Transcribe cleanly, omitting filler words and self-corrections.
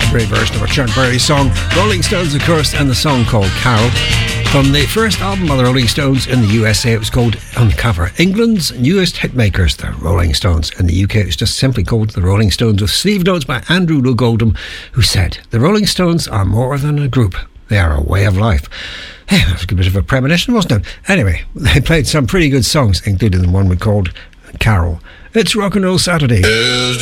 Great version of a Chuck Berry song. Rolling Stones, of course, and the song called Carol. From the first album of the Rolling Stones in the USA, it was called Uncover. England's newest hitmakers, the Rolling Stones. In the UK, it was just simply called the Rolling Stones, with sleeve notes by Andrew Loog Oldham, who said, "The Rolling Stones are more than a group. They are a way of life." Hey, that was a bit of a premonition, wasn't it? Anyway, they played some pretty good songs, including the one we called Carol. It's Rock and Roll Saturday.